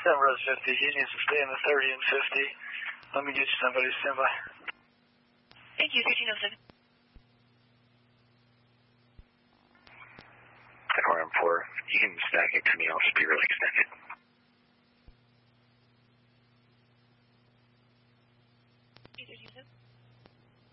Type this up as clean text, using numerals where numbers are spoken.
Rose 50, Union, stay in the 30 and 50. Let me get you somebody, stand by. Thank you, 1307. RM4, you can stack it to me, I'll just be really extended.